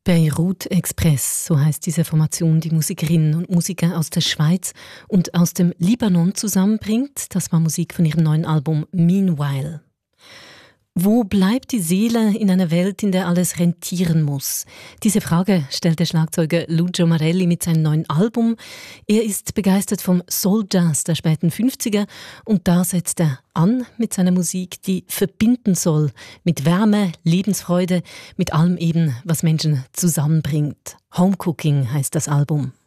Beirut Express, so heißt diese Formation, die Musikerinnen und Musiker aus der Schweiz und aus dem Libanon zusammenbringt. Das war Musik von ihrem neuen Album Meanwhile. Wo bleibt die Seele in einer Welt, in der alles rentieren muss? Diese Frage stellt der Schlagzeuger Lucio Marelli mit seinem neuen Album. Er ist begeistert vom Soul Jazz der späten 50er und da setzt er an mit seiner Musik, die verbinden soll mit Wärme, Lebensfreude, mit allem eben, was Menschen zusammenbringt. Home Cooking heißt das Album.